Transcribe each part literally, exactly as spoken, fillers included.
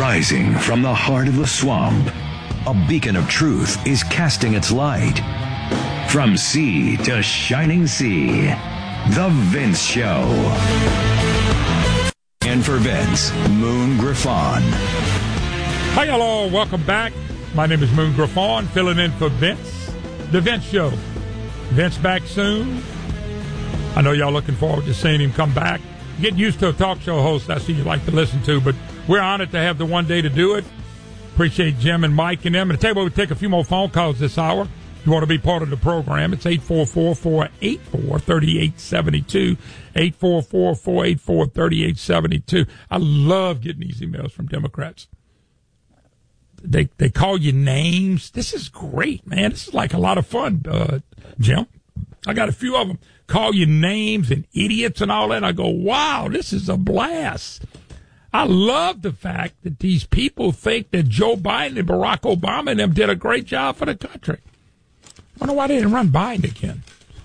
Rising from the heart of the swamp, a beacon of truth is casting its light. From sea to shining sea, The Vince Show. And for Vince, Moon Griffon. Hi, hello, welcome back. My name is Moon Griffon, filling in for Vince. The Vince Show. Vince back soon. I know y'all looking forward to seeing him come back. Getting used to a talk show host I see you like to listen to, but we're honored to have the one day to do it. Appreciate Jim and Mike and them. And I tell you what, we'll take a few more phone calls this hour. If you want to be part of the program, it's eight four four, four eight four, three eight seven two, eight four four, four eight four, three eight seven two. I love getting these emails from Democrats. They they call you names. This is great, man. This is like a lot of fun, uh, Jim. I got a few of them. Call you names and idiots and all that. I go, wow, this is a blast. I love the fact that these people think that Joe Biden and Barack Obama and them did a great job for the country. I wonder why they didn't run Biden again.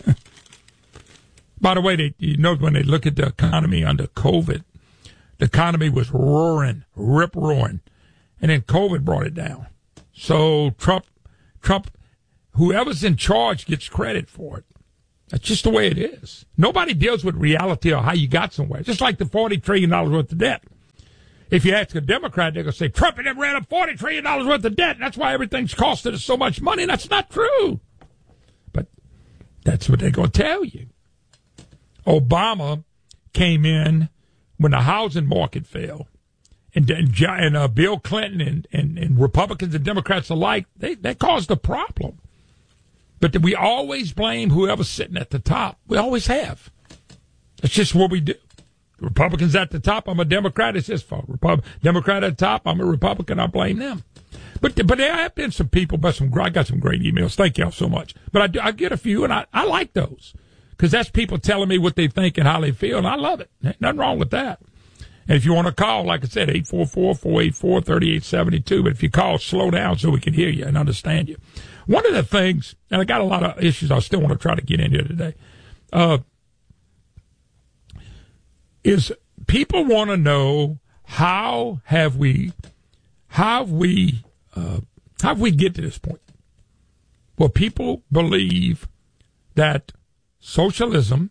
By the way, they, you know, when they look at the economy under COVID, the economy was roaring, rip-roaring. And then COVID brought it down. So Trump, Trump, whoever's in charge gets credit for it. That's just the way it is. Nobody deals with reality or how you got somewhere. Just like the forty trillion dollars worth of debt. If you ask a Democrat, they're going to say, Trump and them ran up forty trillion dollars worth of debt. That's why everything's costing us so much money. That's not true. But that's what they're going to tell you. Obama came in when the housing market fell. And, and, and uh, Bill Clinton and, and, and Republicans and Democrats alike, they, they caused a problem. But we always blame whoever's sitting at the top. We always have. That's just what we do. Republicans at the top, I'm a Democrat, it's his fault. Repub- Democrat at the top, I'm a Republican, I blame them. But but there have been some people, but some I got some great emails. Thank y'all so much. But I, do, I get a few, and I, I like those. Because that's people telling me what they think and how they feel, and I love it. Ain't nothing wrong with that. And if you want to call, like I said, eight four four, four eight four, three eight seven two. But if you call, slow down so we can hear you and understand you. One of the things, and I got a lot of issues I still want to try to get into today, uh, is people want to know how have we, how have we, uh, how have we get to this point? Well, people believe that socialism,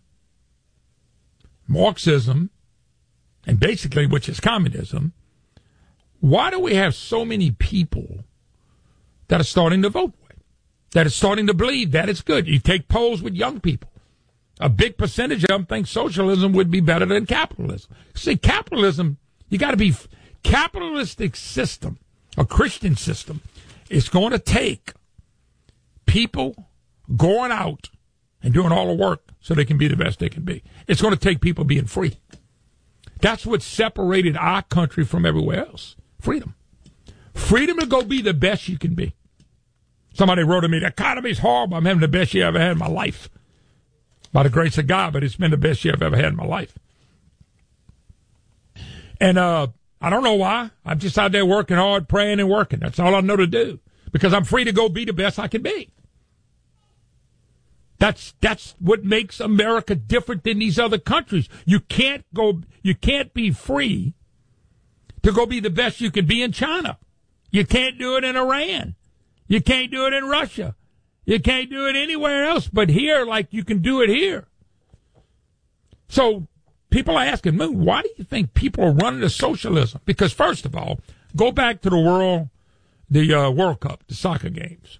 Marxism, and basically, which is communism, why do we have so many people that are starting to vote that way, that are starting to believe that it's good? You take polls with young people. A big percentage of them think socialism would be better than capitalism. See, capitalism, you got to be, capitalistic system, a Christian system, is going to take people going out and doing all the work so they can be the best they can be. It's going to take people being free. That's what separated our country from everywhere else. Freedom. Freedom to go be the best you can be. Somebody wrote to me, the economy's horrible. I'm having the best year I've ever had in my life. By the grace of God, but it's been the best year I've ever had in my life. And uh, I don't know why. I'm just out there working hard, praying and working. That's all I know to do. Because I'm free to go be the best I can be. That's that's what makes America different than these other countries. You can't go you can't be free to go be the best you can be in China. You can't do it in Iran. You can't do it in Russia. You can't do it anywhere else but here like you can do it here. So people are asking me, why do you think people are running to socialism? Because first of all, go back to the world the uh, World Cup, the soccer games.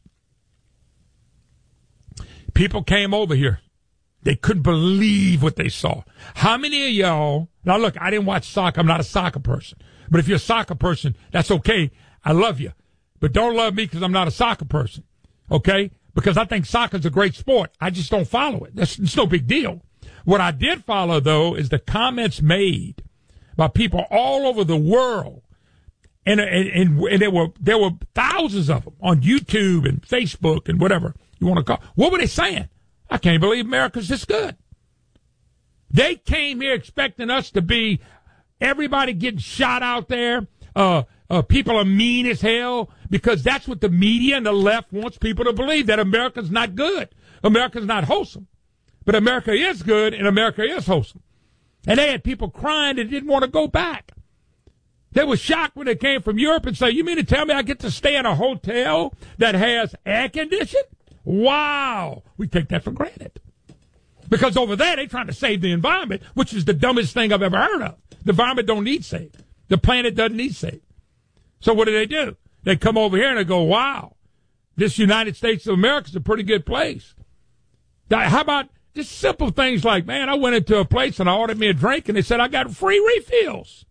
People came over here. They couldn't believe what they saw. How many of y'all, now look, I didn't watch soccer. I'm not a soccer person. But if you're a soccer person, that's okay. I love you. But don't love me because I'm not a soccer person. Okay? Because I think soccer's a great sport. I just don't follow it. That's, it's no big deal. What I did follow, though, is the comments made by people all over the world. And, and, and, and there were, there were thousands of them on YouTube and Facebook and whatever you want to call. What were they saying? I can't believe America's this good. They came here expecting us to be everybody getting shot out there. Uh, uh, people are mean as hell because that's what the media and the left wants people to believe, that America's not good. America's not wholesome. But America is good and America is wholesome. And they had people crying that didn't want to go back. They were shocked when they came from Europe and say, you mean to tell me I get to stay in a hotel that has air conditioning? Wow. We take that for granted. Because over there, they're trying to save the environment, which is the dumbest thing I've ever heard of. The environment don't need saved. The planet doesn't need saved. So what do they do? They come over here and they go, wow, this United States of America is a pretty good place. Now, how about just simple things like, man, I went into a place and I ordered me a drink and they said I got free refills.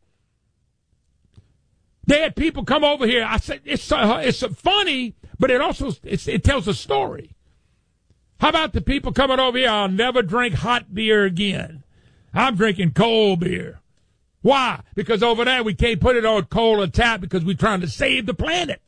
They had people come over here. I said, it's uh, it's funny, but it also it's, it tells a story. How about the people coming over here? I'll never drink hot beer again. I'm drinking cold beer. Why? Because over there we can't put it on cold or tap because we're trying to save the planet,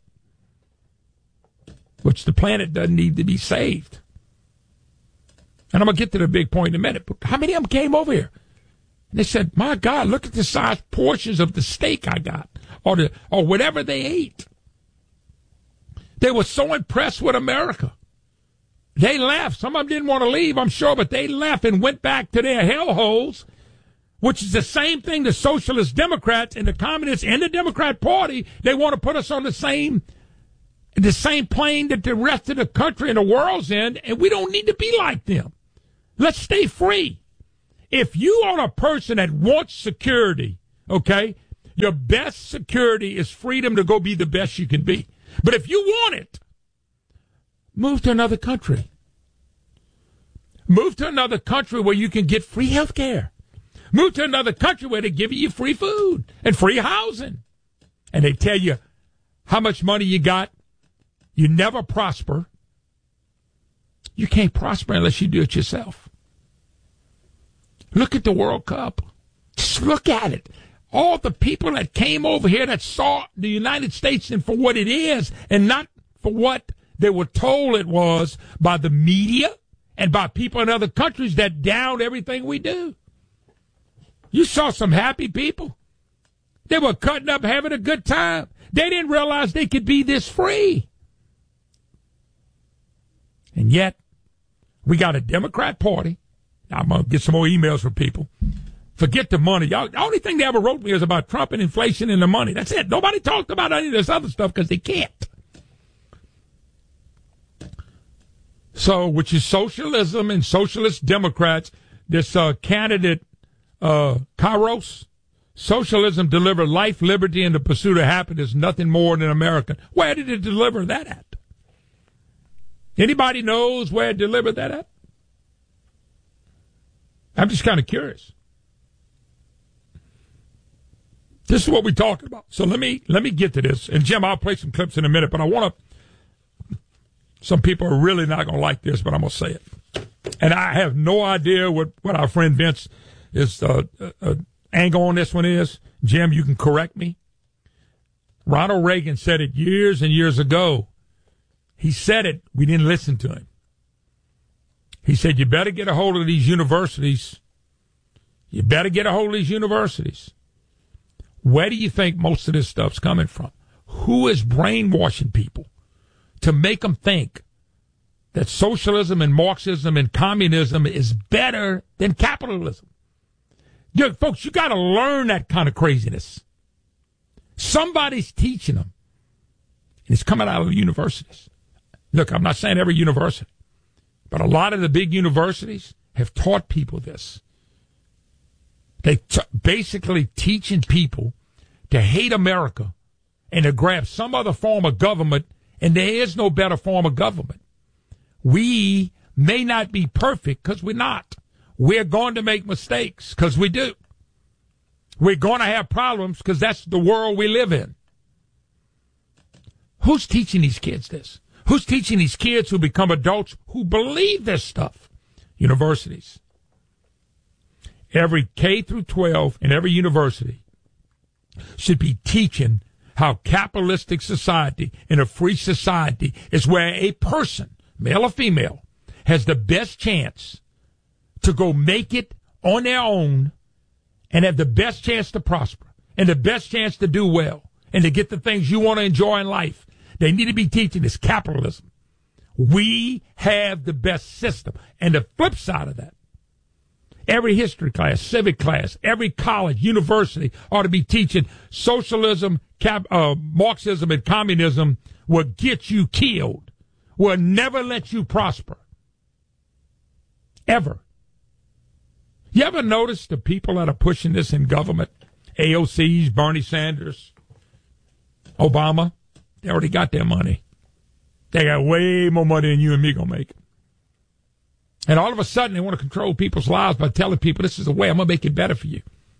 which the planet doesn't need to be saved. And I'm going to get to the big point in a minute. But how many of them came over here? And they said, my God, look at the size portions of the steak I got. Or, the, or whatever they ate. They were so impressed with America. They left. Some of them didn't want to leave, I'm sure, but they left and went back to their hellholes, which is the same thing the Socialist Democrats and the Communists and the Democrat Party, they want to put us on the same the same plane that the rest of the country and the world's in, and we don't need to be like them. Let's stay free. If you are a person that wants security, okay, your best security is freedom to go be the best you can be. But if you want it, move to another country. Move to another country where you can get free health care. Move to another country where they give you free food and free housing. And they tell you how much money you got. You never prosper. You can't prosper unless you do it yourself. Look at the World Cup. Just look at it. All the people that came over here that saw the United States and for what it is and not for what they were told it was by the media and by people in other countries that down everything we do. You saw some happy people. They were cutting up, having a good time. They didn't realize they could be this free. And yet, we got a Democrat Party. Now, I'm going to get some more emails from people. Forget the money. Y'all, the only thing they ever wrote me is about Trump and inflation and the money. That's it. Nobody talked about any of this other stuff because they can't. So, which is socialism and socialist Democrats, this uh, candidate, uh, Kairos, socialism delivered life, liberty, and the pursuit of happiness, nothing more than American. Where did it deliver that at? Anybody knows where it delivered that at? I'm just kind of curious. This is what we're talking about. So let me let me get to this. And Jim, I'll play some clips in a minute, but I want to. Some people are really not going to like this, but I'm going to say it. And I have no idea what, what our friend Vince is uh, uh, angle on this one is. Jim, you can correct me. Ronald Reagan said it years and years ago. He said it. We didn't listen to him. He said, you better get a hold of these universities. You better get a hold of these universities. Where do you think most of this stuff's coming from? Who is brainwashing people to make them think that socialism and Marxism and communism is better than capitalism? You, folks, you got to learn that kind of craziness. Somebody's teaching them. And it's coming out of the universities. Look, I'm not saying every university, but a lot of the big universities have taught people this. They t- basically teaching people to hate America and to grab some other form of government, and there is no better form of government. We may not be perfect because we're not. We're going to make mistakes because we do. We're going to have problems because that's the world we live in. Who's teaching these kids this? Who's teaching these kids who become adults who believe this stuff? Universities. Every K through twelve in every university should be teaching how capitalistic society in a free society is where a person, male or female, has the best chance to go make it on their own and have the best chance to prosper and the best chance to do well and to get the things you want to enjoy in life. They need to be teaching this capitalism. We have the best system. And the flip side of that Every history class, civic class, every college, university ought to be teaching socialism, cap, uh, Marxism, and communism will get you killed, will never let you prosper. Ever. You ever notice the people that are pushing this in government? A O Cs, Bernie Sanders, Obama, they already got their money. They got way more money than you and me gonna make. And all of a sudden, they want to control people's lives by telling people, this is the way I'm going to make it better for you.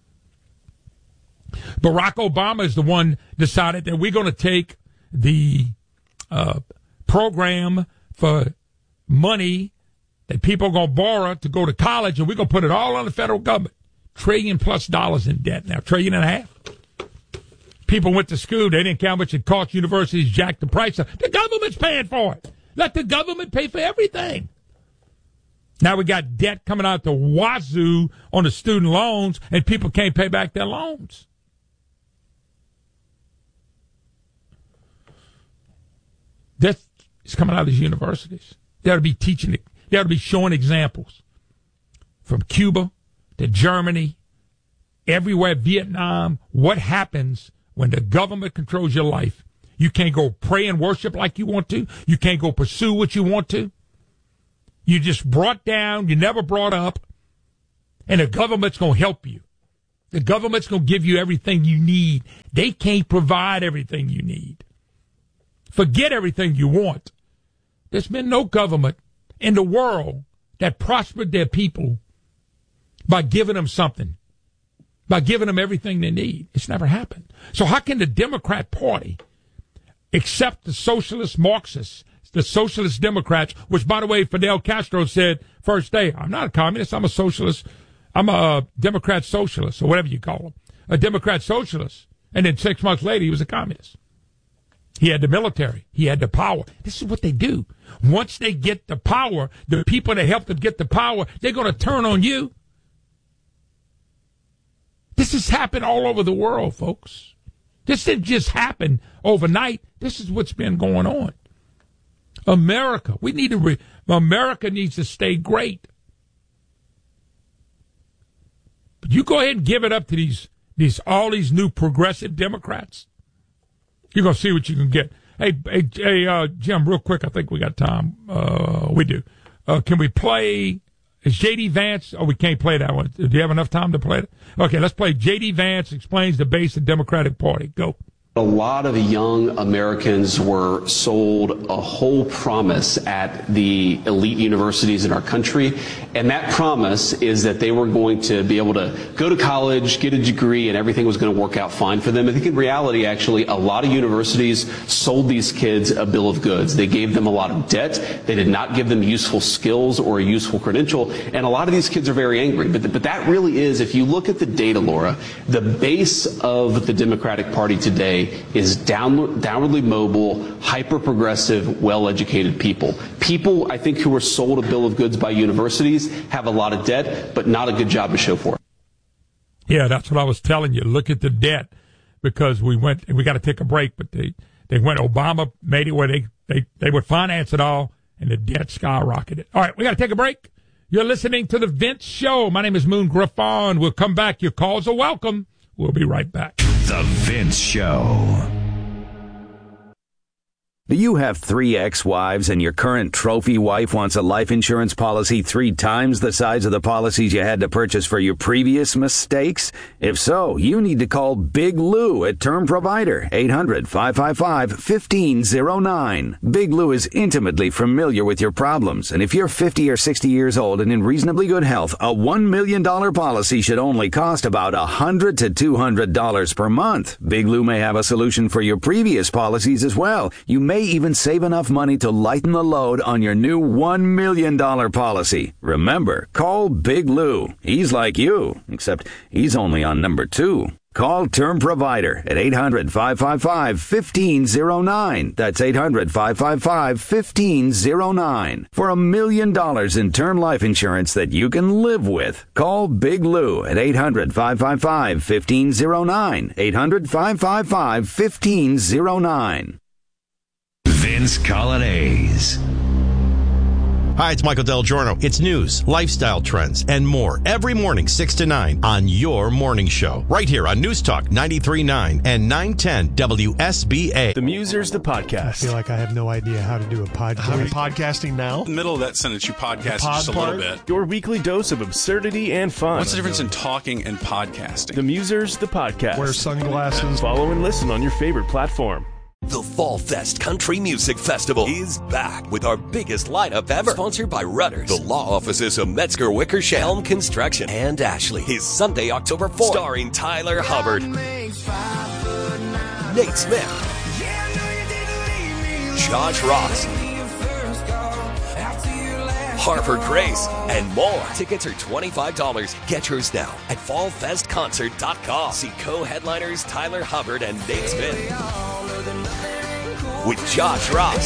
Barack Obama is the one decided that we're going to take the uh, program for money that people are going to borrow to go to college, and we're going to put it all on the federal government. Trillion plus dollars in debt now, trillion and a half. People went to school. They didn't care how much it cost. Universities jacked the price up. The government's paying for it. Let the government pay for everything. Now we got debt coming out the wazoo on the student loans, and people can't pay back their loans. This is coming out of these universities. They ought to be teaching it. They ought to be showing examples from Cuba to Germany, everywhere, Vietnam, what happens when the government controls your life. You can't go pray and worship like you want to. You can't go pursue what you want to. You just brought down, you never brought up, and the government's going to help you. The government's going to give you everything you need. They can't provide everything you need. Forget everything you want. There's been no government in the world that prospered their people by giving them something, by giving them everything they need. It's never happened. So how can the Democrat Party accept the socialist Marxists, the socialist Democrats, which, by the way, Fidel Castro said first day, I'm not a communist, I'm a socialist. I'm a Democrat socialist, or whatever you call them, a Democrat socialist. And then six months later, he was a communist. He had the military. He had the power. This is what they do. Once they get the power, the people that help them get the power, they're going to turn on you. This has happened all over the world, folks. This didn't just happen overnight. This is what's been going on. America, we need to, re- America needs to stay great. But you go ahead and give it up to these, these, all these new progressive Democrats. You're going to see what you can get. Hey, hey, hey uh, Jim, real quick, I think we got time. Uh, we do. Uh, can we play, is J D Vance? Oh, we can't play that one. Do you have enough time to play it? Okay, let's play J D Vance Explains the Base of the Democratic Party. Go. A lot of young Americans were sold a whole promise at the elite universities in our country, and that promise is that they were going to be able to go to college, get a degree, and everything was going to work out fine for them. I think in reality, actually, a lot of universities sold these kids a bill of goods. They gave them a lot of debt. They did not give them useful skills or a useful credential, and a lot of these kids are very angry. But, but that really is, if you look at the data, Laura, the base of the Democratic Party today is down, downwardly mobile, hyper-progressive, well-educated people. People, I think, who are sold a bill of goods by universities have a lot of debt, but not a good job to show for it. Yeah, that's what I was telling you. Look at the debt, because we went, and we got to take a break, but they, they went, Obama made it where they, they, they would finance it all, and the debt skyrocketed. All right, we got to take a break. You're listening to The Vince Show. My name is Moon Griffon. We'll come back. Your calls are welcome. We'll be right back. The Vince Show. Do you have three ex-wives and your current trophy wife wants a life insurance policy three times the size of the policies you had to purchase for your previous mistakes? If so, you need to call Big Lou at Term Provider, eight hundred, five five five, one five zero nine. Big Lou is intimately familiar with your problems, and if you're fifty or sixty years old and in reasonably good health, a one million dollars policy should only cost about one hundred to two hundred dollars per month. Big Lou may have a solution for your previous policies as well. You may even save enough money to lighten the load on your new one million dollars policy. Remember, call Big Lou. He's like you, except he's only on number two. Call Term Provider at eight hundred, five five five, one five zero nine. That's eight hundred, five five five, one five zero nine. For a million dollars in term life insurance that you can live with. Call Big Lou at eight hundred, five five five, one five zero nine. eight hundred, five five five, one five zero nine. Vince Colonnese. Hi, it's Michael Del Giorno. It's news, lifestyle trends, and more every morning, six to nine on your morning show. Right here on News Talk ninety-three point nine and nine ten W S B A. The Musers, the podcast. I feel like I have no idea how to do a podcast. How are you podcasting now? In the middle of that sentence, you podcast pod just a part? little bit. Your weekly dose of absurdity and fun. What's the difference in talking and podcasting? The Musers, the podcast. Wear sunglasses. Follow and listen on your favorite platform. The Fall Fest Country Music Festival is back with our biggest lineup ever. Sponsored by Rudders, the law offices of Metzger Wickersham, Helm Construction, and Ashley. Is Sunday, October fourth. Starring Tyler Hubbard, Nate Smith, Josh Ross, Harper Grace, and more. Tickets are twenty-five dollars. Get yours now at fall fest concert dot com. See co-headliners Tyler Hubbard and Nate Smith with Josh Ross,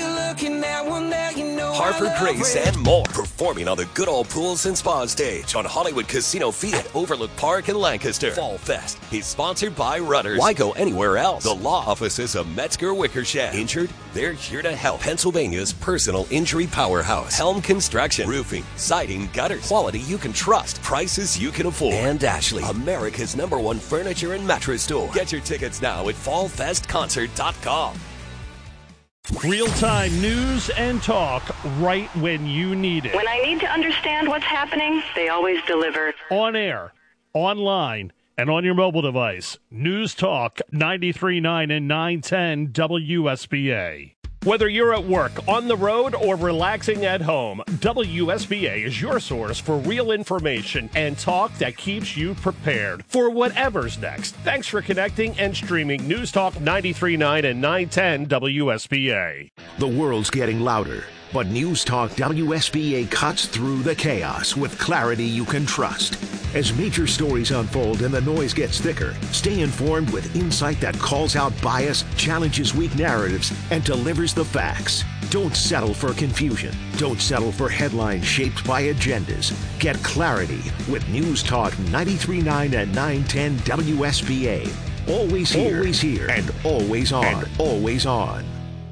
Harper Grace, and more. Performing on the Good Old Pools and Spa stage on Hollywood Casino Field at Overlook Park in Lancaster. Fall Fest is sponsored by Rudders. Why go anywhere else? The law offices of Metzger Wickersham. Injured? They're here to help. Pennsylvania's personal injury powerhouse. Helm Construction. Roofing, siding, gutters. Quality you can trust. Prices you can afford. And Ashley, America's number one furniture and mattress store. Get your tickets now at fall fest concert dot com. Real-time news and talk right when you need it. When I need to understand what's happening, they always deliver. On air, online, and on your mobile device. News Talk ninety-three point nine and nine ten W S B A. Whether you're at work, on the road, or relaxing at home, W S B A is your source for real information and talk that keeps you prepared for whatever's next. Thanks for connecting and streaming News Talk ninety-three point nine and nine ten W S B A. The world's getting louder, but News Talk W S B A cuts through the chaos with clarity you can trust. As major stories unfold and the noise gets thicker, stay informed with insight that calls out bias, challenges weak narratives, and delivers the facts. Don't settle for confusion. Don't settle for headlines shaped by agendas. Get clarity with News Talk ninety-three point nine and nine ten W S B A. Always here, always here, and always on, and always on.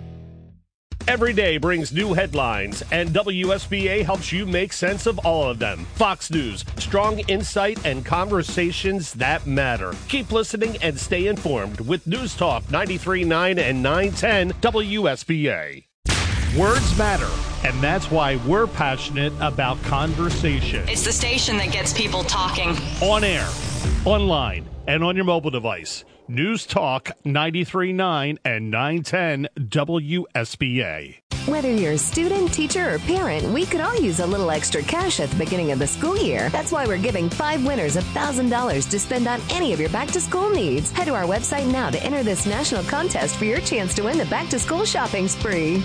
Every day brings new headlines, and W S B A helps you make sense of all of them. Fox News, strong insight and conversations that matter. Keep listening and stay informed with News Talk ninety-three point nine and nine ten W S B A. Words matter, and that's why we're passionate about conversation. It's the station that gets people talking. On air, online, and on your mobile device. News Talk ninety-three point nine and nine ten W S B A. Whether you're a student, teacher, or parent, we could all use a little extra cash at the beginning of the school year. That's why we're giving five winners one thousand dollars to spend on any of your back-to-school needs. Head to our website now to enter this national contest for your chance to win the back-to-school shopping spree.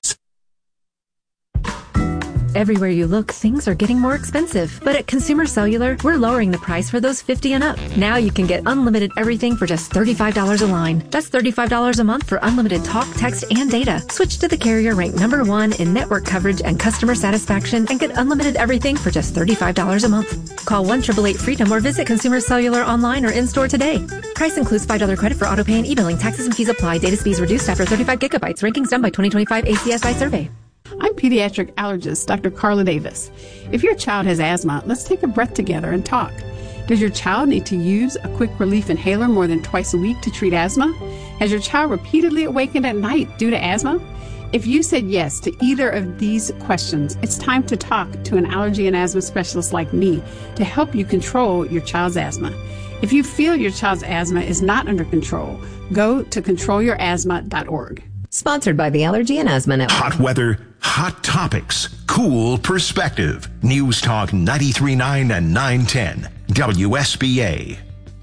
Everywhere you look, things are getting more expensive. But at Consumer Cellular, we're lowering the price for those fifty and up. Now you can get unlimited everything for just thirty-five dollars a line. That's thirty-five dollars a month for unlimited talk, text, and data. Switch to the carrier ranked number one in network coverage and customer satisfaction and get unlimited everything for just thirty-five dollars a month. Call one eight eight eight freedom or visit Consumer Cellular online or in-store today. Price includes five dollars credit for auto pay and e-billing. Taxes and fees apply. Data speeds reduced after thirty-five gigabytes. Rankings done by twenty twenty-five A C S I survey. I'm pediatric allergist Doctor Carla Davis. If your child has asthma, let's take a breath together and talk. Does your child need to use a quick relief inhaler more than twice a week to treat asthma? Has your child repeatedly awakened at night due to asthma? If you said yes to either of these questions, it's time to talk to an allergy and asthma specialist like me to help you control your child's asthma. If you feel your child's asthma is not under control, go to control your asthma dot org. Sponsored by the Allergy and Asthma Network. Hot weather, hot topics, cool perspective. News Talk ninety-three point nine and nine ten W S B A.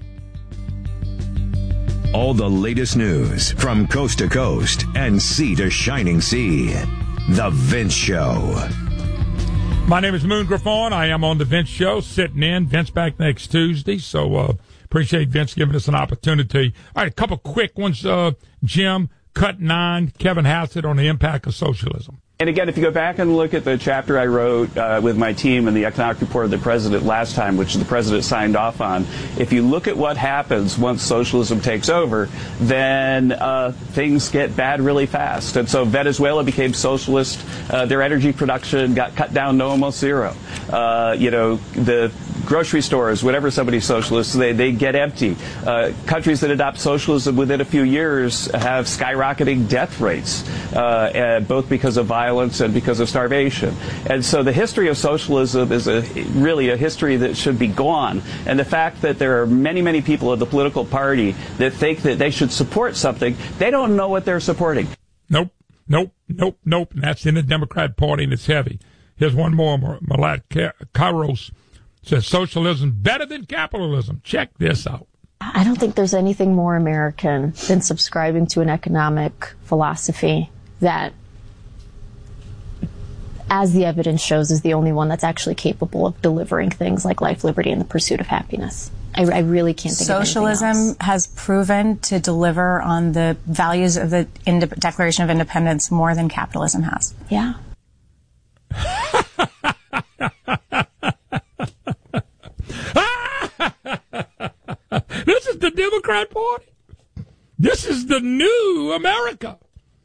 All the latest news from coast to coast and sea to shining sea. The Vince Show. My name is Moon Griffon. I am on The Vince Show, sitting in. Vince back next Tuesday, so uh, appreciate Vince giving us an opportunity. All right, a couple quick ones, uh, Jim. Cut nine, Kevin Hassett on the impact of socialism. And again, if you go back and look at the chapter I wrote uh, with my team in the economic report of the president last time, which the president signed off on, if you look at what happens once socialism takes over, then uh, things get bad really fast. And so Venezuela became socialist. Uh, their energy production got cut down to almost zero. Uh, you know, the grocery stores, whenever somebody's socialist, they, they get empty. Uh, countries that adopt socialism within a few years have skyrocketing death rates, uh, and both because of violence and because of starvation. And so the history of socialism is a, really a history that should be gone. And the fact that there are many, many people in the political party that think that they should support something, they don't know what they're supporting. Nope, nope, nope, nope. And that's in the Democrat Party, and it's heavy. Here's one more. Malat Kairos says socialism better than capitalism. Check this out. I don't think there's anything more American than subscribing to an economic philosophy that, as the evidence shows, is the only one that's actually capable of delivering things like life, liberty, and the pursuit of happiness. I, I really can't think Socialism of anything else. has proven to deliver on the values of the Inde- Declaration of Independence more than capitalism has. Yeah. This is the Democrat Party. This is the new America.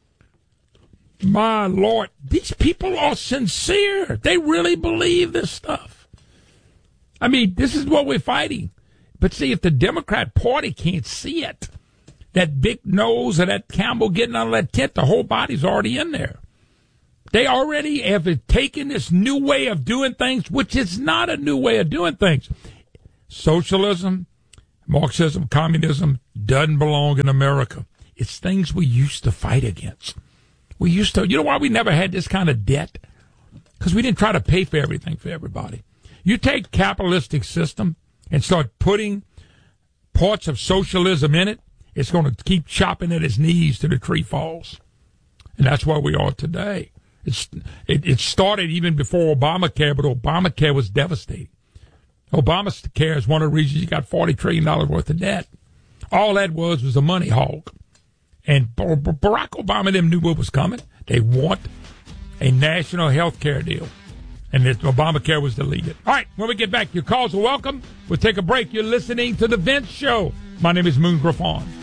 My Lord, these people are sincere. They really believe this stuff. I mean, this is what we're fighting. But see, if the Democrat Party can't see it, that big nose of that camel getting out of that tent, the whole body's already in there. They already have taken this new way of doing things, which is not a new way of doing things. Socialism, Marxism, communism doesn't belong in America. It's things we used to fight against. We used to, you know why we never had this kind of debt? Because we didn't try to pay for everything for everybody. You take capitalistic system and start putting parts of socialism in it, it's going to keep chopping at its knees till the tree falls. And that's where we are today. It's, it, it started even before Obamacare, but Obamacare was devastating. Obamacare is one of the reasons you got forty trillion dollars worth of debt. All that was was a money hog. And Barack Obama and them knew what was coming. They want a national health care deal. And this Obamacare was deleted. All right, when we get back, your calls are welcome. We'll take a break. You're listening to The Vince Show. My name is Moon Griffon.